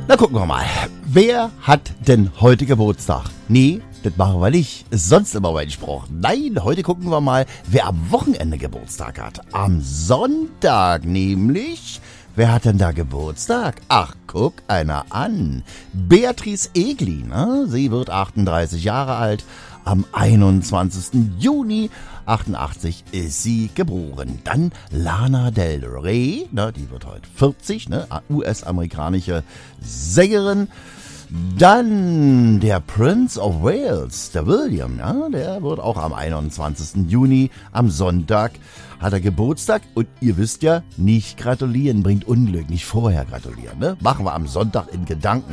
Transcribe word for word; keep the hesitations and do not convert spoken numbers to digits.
Na, gucken wir mal. Wer hat denn heute Geburtstag? Nee, das machen wir nicht. Ist sonst immer mein Spruch. Nein, heute gucken wir mal, wer am Wochenende Geburtstag hat. Am Sonntag nämlich. Wer hat denn da Geburtstag? Ach, guck einer an. Beatrice Egli, ne? Sie wird achtunddreißig Jahre alt. Am einundzwanzigsten Juni achtundachtzig ist sie geboren. Dann Lana Del Rey, ne, die wird heute vierzig, ne, U S-amerikanische Sängerin. Dann der Prince of Wales, der William, ja, der wird auch am einundzwanzigsten Juni, am Sonntag, hat er Geburtstag. Und ihr wisst ja, nicht gratulieren bringt Unglück, nicht vorher gratulieren, ne? Machen wir am Sonntag in Gedanken.